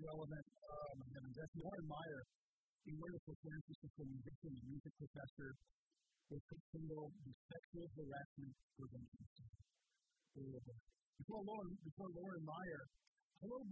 relevant. Jesse Warren Meyer, a wonderful San Francisco musician and music professor, was single the sexual harassment prevention. Before Lauren Meyer, hello.